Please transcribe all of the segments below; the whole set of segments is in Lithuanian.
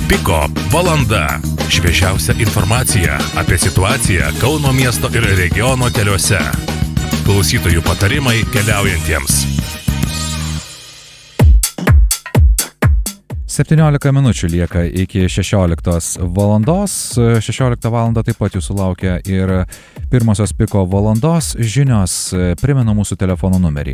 Piko valanda. Šviežiausia informacija apie situaciją Kauno miesto ir regiono keliuose. Klausytojų patarimai keliaujantiems. 17 minučių lieka iki 16 valandos. 16 valandą taip pat jūsų laukia ir pirmosios Piko valandos žinios. Primenu mūsų telefonų numerį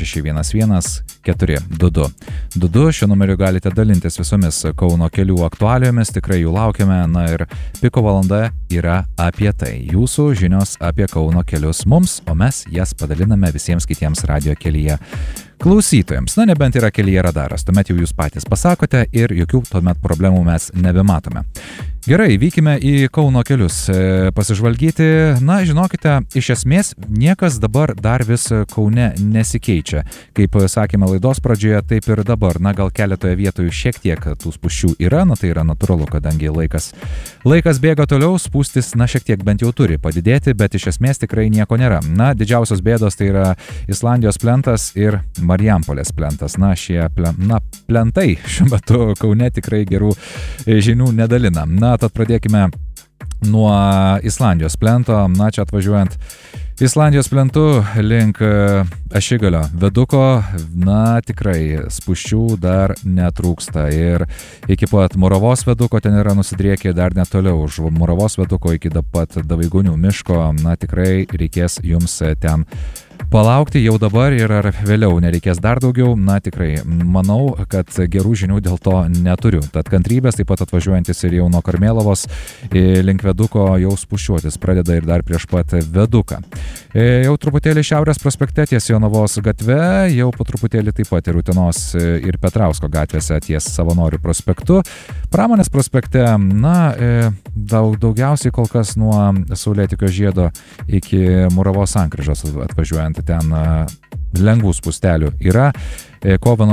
0611 422 22. Šiuo numeriu galite dalintis visomis Kauno kelių aktualijomis, tikrai jų laukiame. Na ir Piko valanda yra apie tai. Jūsų žinios apie Kauno kelius mums, o mes jas padaliname visiems kitiems radio kelyje klausytojams. Na, nebent yra kelyje radaras, tuomet jau jūs patys pasakote ir jokių tuomet problemų mes nebematome. Gerai, vykime į Kauno kelius pasižvalgyti. Na, žinokite, iš esmės niekas dabar dar vis Kaune nesikeičia. Kaip sakėme laidos pradžioje, taip ir dabar. Na, gal keletoje vietoje šiek tiek tų spūsčių yra, na tai yra natūralu, kadangi laikas bėga toliau, spūstis, na, šiek tiek bent jau turi padidėti, bet iš esmės tikrai nieko nėra. Na, didžiausios bėdos tai yra Islandijos plentas ir Marijampolės plentas. Na, šie plentai šiuo metu Kaune tikrai gerų žinių nedalina. Na, tad pradėkime nuo Islandijos plento. Na, čia atvažiuojant Islandijos plentu link Ašigalio viaduko, na, tikrai spūsčių dar netrūksta. Ir iki pat Muravos viaduko ten yra nusidriekę dar netoliau. Už Muravos viaduko iki pat Davaigūnių miško, na, tikrai reikės jums ten palaukti jau dabar ir ar vėliau nereikės dar daugiau. Na, tikrai manau, kad gerų žinių dėl to neturiu. Tad kantrybės, taip pat atvažiuojantis ir jau nuo Karmėlavos link viaduko jau spūsčiuotis pradeda ir dar prieš pat viaduką. Jau truputėlį Šiaurės prospekte ties Jonavos gatve, jau po truputėlį taip pat ir Utenos ir Petrausko gatvėse ties Savanorių prospektu. Pramonės prospekte, na, daugiausiai kol kas nuo Saulėtekio žiedo iki Muravos sankryžos atvažiuojant ten lengvų spūstelių yra. Kovo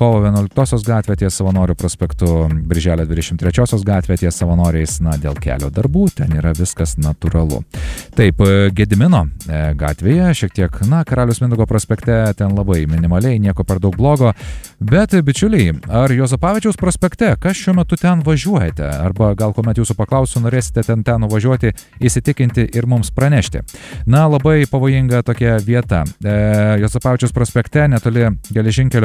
11 gatvė ties Savanorių prospektu, Birželio 23 gatvė ties Savanoriais, na, dėl kelio darbų, ten yra viskas natūralu. Taip, Gedimino gatvėje, šiek tiek, na, Karaliaus Mindaugo prospekte, ten labai minimaliai, nieko per daug blogo, bet, bičiuliai, ar Juozapavičiaus prospekte, kas šiuo metu ten važiuojate, arba gal kuomet jūsų paklausiu, norėsite ten nuvažiuoti, įsitikinti ir mums pranešti. Na, labai pavojinga tokia vieta. Juozapavičiaus prospekte, netoli geležinkelio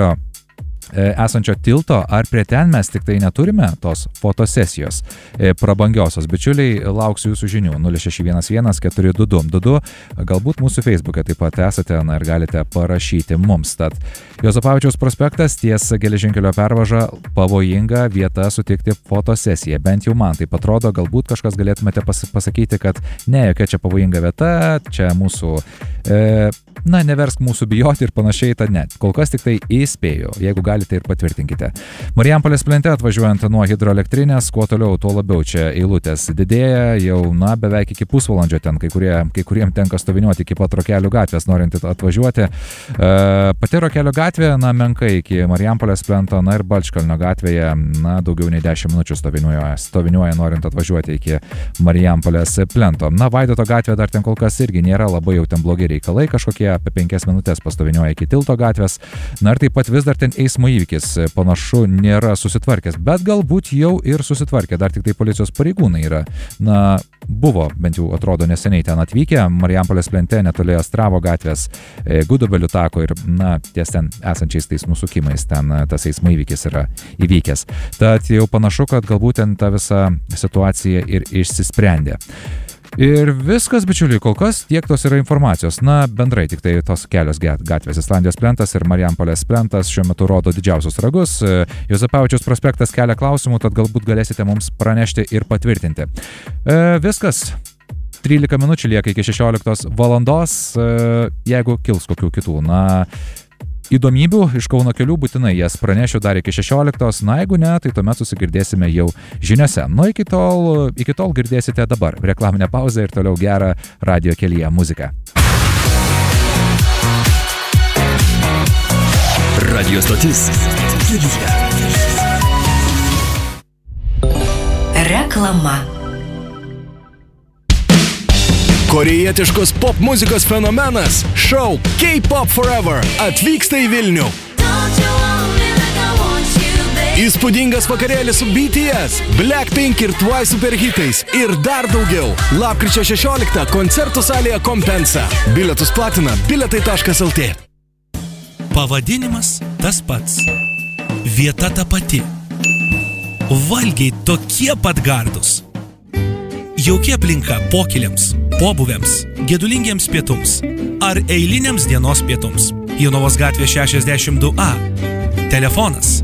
esančio tilto, ar prie ten mes tik tai neturime tos fotosesijos prabangiosios. Bičiuliai, lauksiu jūsų žinių 0611 422 22. Galbūt mūsų Facebook'e taip pat esate, na, ir galite parašyti mums. Tad Juozapavičiaus prospektas ties geležinkelio pervaža, pavojinga vieta sutikti fotosesiją. Bent jau man taip atrodo, galbūt kažkas galėtumėte pasakyti, kad ne, jokia čia pavojinga vieta, čia mūsų na, neversk mūsų bijoti ir panašiai, tad ne. Kol kas tik tai įspėju, jeigu galite ir patvirtinkite. Marijampolės plente atvažiuojant nuo hidroelektrinės, kuo toliau, tuo labiau čia eilutės didėja, jau, na, beveik iki pusvalandžio ten, kai kuriem tenka stoviniuoti iki pat Rokelių gatvės, norint atvažiuoti. Pati Rokelių gatvė, na, menkai iki Marijampolės plento, na ir Balčkalnio gatvėje, na, daugiau nei 10 minučių stoviniuoja norint atvažiuoti iki Marijampolės plento. Na, Vaidoto gatvė dar ten kol kas irgi nėra labai jau ten blogi reikalai, kažkokie apie 5 minutės pastoviniuoja iki Tilto gatvės. Na ir taip pat vis dar ten eismo įvykis panašu nėra susitvarkęs, bet galbūt jau ir susitvarkė, dar tik tai policijos pareigūnai yra, na, buvo, bent jau atrodo neseniai ten atvykę, Marijampolės plente netoli Astravo gatvės, Gudobelių tako ir, na, ties ten esančiais tais nusukimais ten tas eismo įvykis yra įvykęs. Tad jau panašu, kad galbūt ten ta visa situacija ir išsisprendė. Ir viskas, bičiuliai, kol kas tiek tos yra informacijos. Na, bendrai tik tai tos kelios gatvės, Islandijos plentas ir Marijampolės plentas šiuo metu rodo didžiausius ragus. Juozapavičiaus prospektas kelia klausimų, tad galbūt galėsite mums pranešti ir patvirtinti. Viskas. 13 minučių lieka iki 16 valandos. Jeigu kils kokių kitų, na, įdomybių iš Kauno kelių, būtinai jas pranešiu dar iki 16, na jeigu ne, tai tuomet susigirdėsime jau žiniose. Nu, iki tol girdėsite dabar reklaminę pauzę ir toliau gerą radio kelyje muziką. Radio stotis kelyje. Reklama. Korėjietiškos pop muzikos fenomenas šou K-Pop Forever atvyksta į Vilnių. Įspūdingas vakarėlis su BTS, Blackpink ir Twice superhitais ir dar daugiau. Lapkričio 16 koncertų salėje Kompensa. Bilietus platina bilietai.lt. Pavadinimas tas pats. Vieta ta pati. Valgiai tokie pat gardūs. Jauki aplinka pokyliams, pobūviams, gedulingiems pietums ar eiliniams dienos pietums. Jonavos gatvė 62A. Telefonas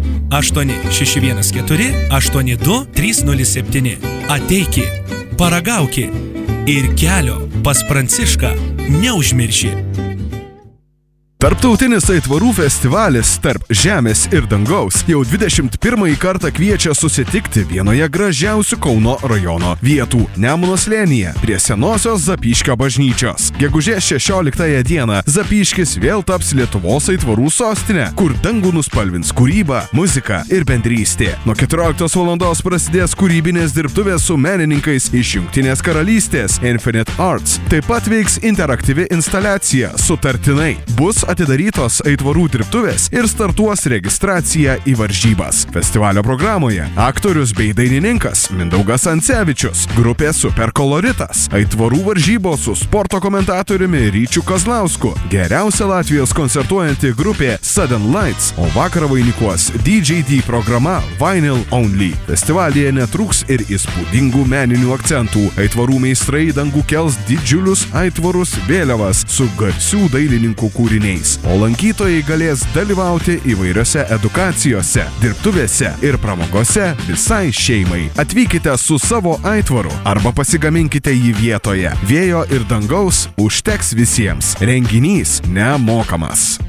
8614-82-307. Ateiki, paragauki ir kelio pas Prancišką neužmirši. Tarptautinis aitvarų festivalis Tarp žemės ir dangaus jau 21 kartą kviečia susitikti vienoje gražiausių Kauno rajono vietų – Nemuno slėnyje prie senosios Zapyškio bažnyčios. Gegužės 16 dieną Zapyškis vėl taps Lietuvos aitvarų sostinė, kur dangų nuspalvins kūryba, muzika ir bendrystė. Nuo 14 valandos prasidės kūrybinės dirbtuvės su menininkais iš Jungtinės karalystės Infinite Arts. Taip pat veiks interaktyvi instaliacija Sutartinai. Bus atidarytos aitvarų dirbtuvės ir startuos registracija į varžybas. Festivalio programoje aktorius bei dainininkas Mindaugas Ancevičius, grupė Superkoloritas, aitvarų varžybos su sporto komentatoriumi Ryčiu Kazlausku, geriausia Latvijos koncertuojanti grupė Sudden Lights, o vakarą vainikuos DJD programa Vinyl Only. Festivalyje netrūks ir įspūdingų meninių akcentų. Aitvarų meistrai dangų kels didžiulius aitvarus vėliavas su garsių dailininkų kūriniais. O lankytojai galės dalyvauti įvairiose edukacijose, dirbtuvėse ir pramogose visai šeimai. Atvykite su savo aitvaru arba pasigaminkite jį vietoje. Vėjo ir dangaus užteks visiems. Renginys nemokamas.